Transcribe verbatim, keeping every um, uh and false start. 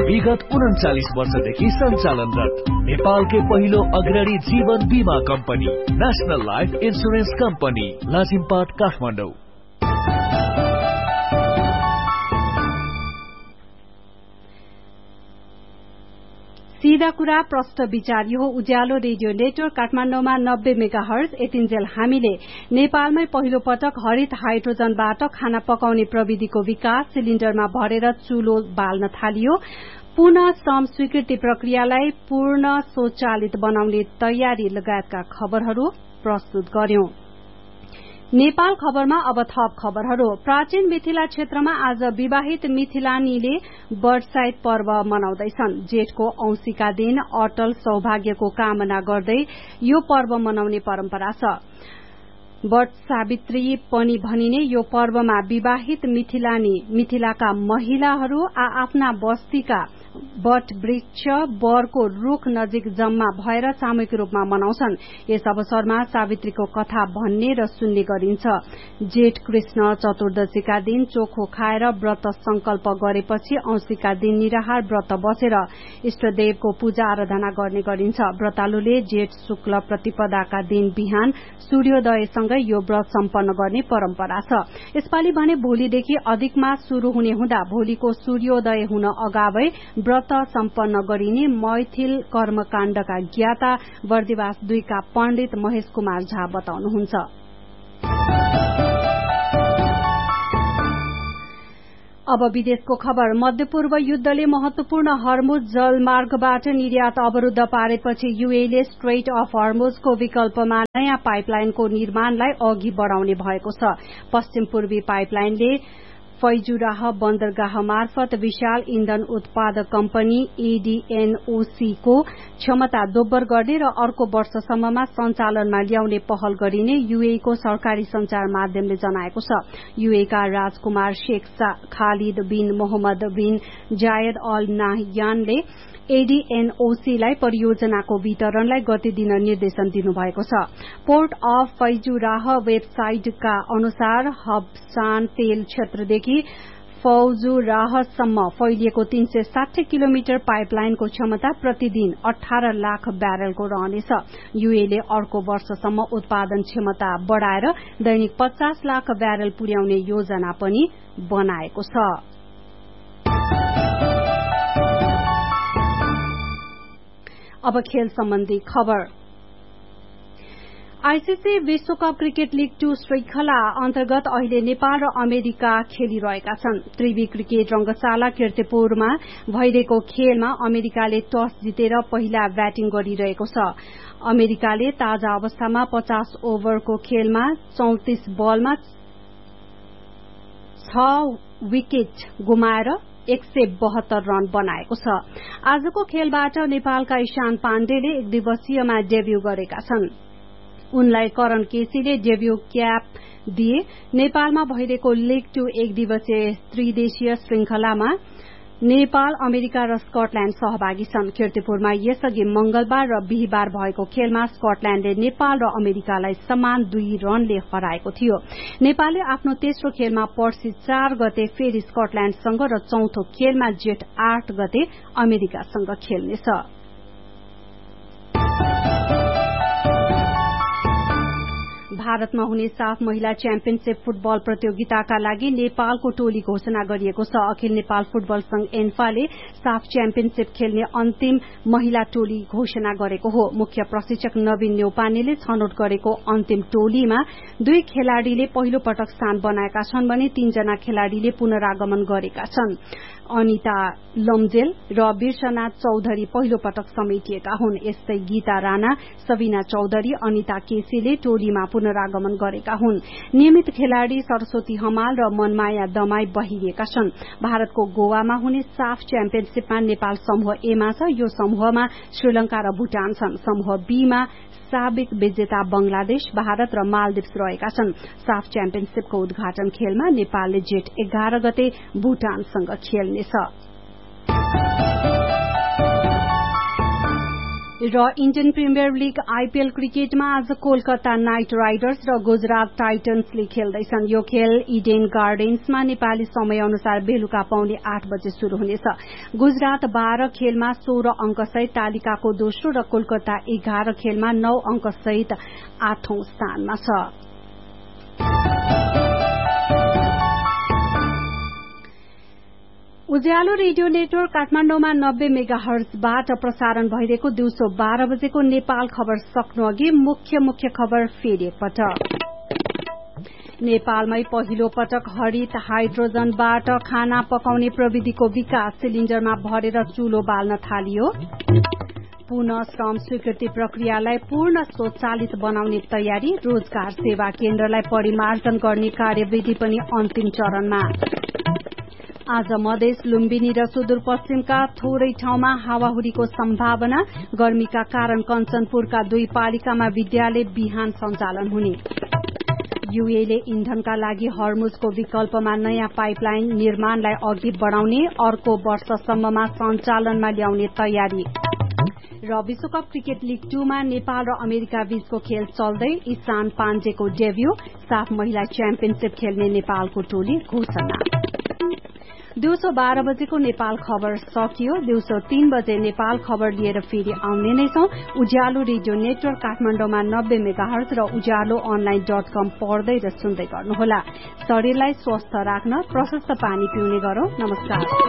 विगत उन्चालिस वर्षदेखि सञ्चालनरत नेपालकै पहिलो अग्रणी जीवन बीमा company national life insurance company Lazimpat Kathmandu. सीधा कुरा प्रश्न विचार यो उज्यालो रेडियो नेटवर्क काठमाडौँमा नब्बे मेगा हर्ज यतिन्जेल हामीले नेपालमै पहिलो पटक हरित हाइड्रोजनबाट खाना पकाउने प्रविधिको विकास, सिलिण्डरमा भरेर चुलो बाल्न थालियो, पुनः श्रम स्वीकृति प्रक्रियालाई पूर्ण स्वचालित बनाउने तयारी लगायतका खबरहरू प्रस्तुत गर्यौं। नेपाल खबरमा अब थप खबरहरू। प्राचीन मिथिला क्षेत्रमा आज विवाहित मिथिलानीले बर्डसाइड पर्व मनाउँदैछन्। जेठको औंसीका दिन अटल सौभाग्यको कामना गर्दै यो पर्व मनाउने परम्परा छ। वट सावित्री पनि भनिने यो पर्वमा विवाहित मिथिलानी मिथिलाका महिलाहरू आ आफ्ना बस्तीका वट वृक्ष बरको रूख नजिक जम्मा भएर सामूहिक रूपमा मनाउँछन्। यस अवसरमा सावित्रीको कथा भन्ने र सुन्ने गरिन्छ। जेठ कृष्ण चतुर्दशीका दिन चोखो खाएर व्रत संकल्प गरेपछि औंसीका दिन निराहार व्रत बसेर इष्टदेवको पूजा आराधना गर्ने गरिन्छ। व्रतालुले जेठ शुक्ल प्रतिपदाका दिन बिहान सूर्योदयसँगै यो व्रत सम्पन्न गर्ने परम्परा छ। यसपालि भने भोलिदेखि अधिक मास शुरू हुने हुँदा भोलिको सूर्योदय हुन अगावै व्रत सम्पन्न गरिने मैथिल कर्मकाण्डका ज्ञाता बर्दिवास दुईका पण्डित महेश कुमार झा बताउनुहुन्छ। अब विदेशको खबर। मध्यपूर्व युद्धले महत्वपूर्ण हर्मुज जलमार्गबाट निर्यात अवरूद्ध पारेपछि यूएईले स्ट्रेट अफ हर्मुजको विकल्पमा नयाँ पाइपलाइनको निर्माणलाई अघि बढ़ाउने भएको छ। पश्चिम पूर्वी पाइपलाइनले फैजुराह बन्दरगाह मार्फत विशाल इन्धन उत्पादक कम्पनी एडीएनओसी को क्षमता दोब्बर गर्ने र अर्को वर्षसम्ममा सञ्चालनमा ल्याउने पहल गरिने यूएई को सरकारी संचार माध्यमले जनाएको छ। यूएई का राजकुमार शेख खालिद बिन मोहम्मद बिन जायद अल नाहयानले एडीएनओसी लाई परियोजनाको वितरणलाई गति दिन निर्देशन दिनुभएको छ। पोर्ट अफ फैजुराह वेबसाइटका अनुसार हब्सान तेल क्षेत्रदेखि फौजुराहसम्म फैलिएको तीन सय साठी किलोमिटर पाइपलाइनको क्षमता प्रतिदिन अठार लाख ब्यारेलको रहनेछ। यूएईले अर्को वर्षसम्म उत्पादन क्षमता बढ़ाएर दैनिक पचास लाख ब्यारेल पुर्याउने योजना पनि बनाएको छ। अब खेल सम्बन्धी खबर। आईसीसी विश्वकप क्रिकेट लीग टू श्रृंखला अन्तर्गत अहिले नेपाल र अमेरिका खेलिरहेका छन्। त्रिवी क्रिकेट रंगशाला कीर्तिपुरमा भइरहेको खेलमा अमेरिकाले टस जितेर पहिला ब्याटिङ गरिरहेको छ। अमेरिकाले ताजा अवस्थामा पचास ओभरको खेलमा चौतिस बलमा छ विकेट गुमाएर एक सय बहत्तर रन बनाएको छ। आजको खेलबाट नेपालका ईशान पाण्डेले एक दिवसीयमा डेब्यू गरेका छन्। उनलाई करण केसीले डेब्यू क्याप दिए। नेपालमा भइरहेको लीग टू एक दिवसीय त्रिदेशीय श्रृंखलामा नेपाल, अमेरिका र स्कटल्याण्ड सहभागी छन्। कीर्तिपुरमा यसअघि मंगलबार र बिहिबार भएको खेलमा स्कटल्याण्डले नेपाल र अमेरिकालाई समान दुई रनले हराएको थियो। नेपालले आफ्नो तेस्रो खेलमा पर्सि चार गते फेरि स्कटल्याण्डसँग र चौथो खेलमा जेठ आठ गते अमेरिकासँग खेल्नेछ। भारतमा हुने साफ महिला च्याम्पियनशीप फुटबल प्रतियोगिताका लागि नेपालको टोली घोषणा गरिएको छ। अखिल नेपाल फुटबल संघ एन्फाले साफ च्याम्पियनशीप खेल्ने अन्तिम महिला टोली घोषणा गरेको हो। मुख्य प्रशिक्षक नवीन न्यौपानेले छनौट गरेको अन्तिम टोलीमा दुई खेलाड़ीले पहिलो पटक स्थान बनाएका छन् भने तीनजना खेलाड़ीले पुनरागमन गरेका छन्। अनिता लम्जेल र बिर्सना चौधरी पहिलो पटक समेटिएका हुन्। यस्तै गीता राणा, सबिना चौधरी, अनिता केसीले टोलीमा पुनरागमन गरेका हुन्। नियमित खेलाड़ी सरस्वती हमाल र मनमाया दमाई बहिरिएका छन्। भारतको गोवामा हुने साफ च्याम्पियनशीपमा नेपाल समूह ए मा छ। यो समूहमा श्रीलंका र भूटान छन्। समूह बी मा साबिक विजेता बंगलादेश, भारत र मालदिप्स रहेका छन्। साफ च्याम्पियनशीपको उद्घाटन खेलमा नेपालले जेठ एघार गते भूटानसँग खेल्नेछ। र इन्डियन प्रिमियर लीग आईपीएल क्रिकेटमा आज कोलकाता नाइट राइडर्स र गुजरात टाइटन्सले खेल्दैछन्। यो खेल इडेन गार्डन्समा नेपाली समय अनुसार बेलुका पाउने आठ बजे शुरू हुनेछ। गुजरात बाह्र खेलमा सोह्र अंक सहित तालिकाको दोस्रो र कोलकाता एघार खेलमा नौ अंक सहित आठौं स्थानमा छ। उज्यालो रेडियो नेटवर्क काठमाडौँमा नब्बे मेगा हर्जबाट प्रसारण भइरहेको दिउँसो बाह्र बजेको नेपाल खबर सक्नु अघि मुख्य मुख्य खबर फेरि एकपटक। नेपालमै पहिलो पटक हरित हाइड्रोजनबाट खाना पकाउने प्रविधिको विकास, सिलिण्डरमा भरेर चूलो बाल्न थालियो। पुनः श्रम स्वीकृति प्रक्रियालाई पूर्ण स्वचालित बनाउने तयारी, रोजगार सेवा केन्द्रलाई परिमार्जन गर्ने कार्यविधि पनि अन्तिम चरणमा। आज मधेस, लुम्बिनी र सुदूरपश्चिमका थोरै ठाउँमा हावाहुरीको सम्भावना, गर्मीका कारण कञ्चनपुरका दुई पालिकामा विद्यालय बिहान सञ्चालन हुने। यूएले इन्धनका लागि हर्मुजको विकल्पमा नयाँ पाइपलाइन निर्माणलाई अघि बढ़ाउने, अर्को वर्षसम्ममा सञ्चालनमा ल्याउने तयारी। र विश्वकप क्रिकेट लीग टूमा नेपाल र अमेरिका बीचको खेल चल्दै, इशान पाण्डेको डेब्यू, साफ महिला च्याम्पियनशीप खेल्ने नेपालको टोली घोषणा। दिउँसो बाह्र बजेको नेपाल खबर सकियो। दिउँसो तीन बजे नेपाल खबर लिएर फेरि आउने नै छौं। उज्यालो रेडियो नेटवर्क काठमाडौँमा नब्बे मेगा हर्ज र उज्यालो अनलाइन डट कम पढ्दै र सुन्दै गर्नुहोला। शरीरलाई स्वस्थ राख्न प्रशस्त पानी पिउने गरौं। नमस्कार।